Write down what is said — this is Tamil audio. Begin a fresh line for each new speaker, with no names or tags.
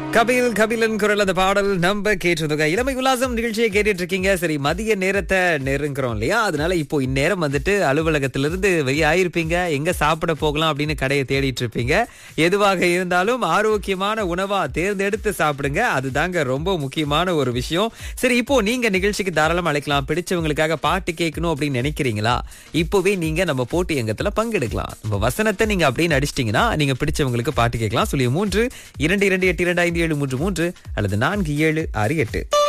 கபிலன் குரல் அந்த பாடல் நம்ம கேட்டிருந்தோங்க. இளமை உல்லாசம் நிகழ்ச்சியை கேட்டுட்டு இருக்கீங்க. சரி, மதிய நேரத்தை நெருங்குறோம் இல்லையா? அதனால இப்போ இந்நேரம் வந்துட்டு அலுவலகத்திலிருந்து வெளியாயிருப்பீங்க. எங்க சாப்பிட போகலாம் அப்படின்னு கடையை தேடிட்டு இருப்பீங்க. எதுவாக இருந்தாலும் ஆரோக்கியமான உணவா தேர்ந்தெடுத்து சாப்பிடுங்க. அதுதாங்க ரொம்ப முக்கியமான ஒரு விஷயம். சரி, இப்போ நீங்க நிகழ்ச்சிக்கு தாராளமா அழைக்கலாம். பிடிச்சவங்களுக்காக பாட்டு கேட்கணும் அப்படின்னு நினைக்கிறீங்களா? இப்போவே நீங்க நம்ம போட்டி எங்கத்துல பங்கெடுக்கலாம். நம்ம வசனத்தை நீங்க அப்படின்னு அடிச்சிட்டீங்கன்னா நீங்க பிடிச்சவங்களுக்கு பாட்டு கேட்கலாம். 3 2 2 8 2 5 7 3 3 அல்லது 4 7 6 8.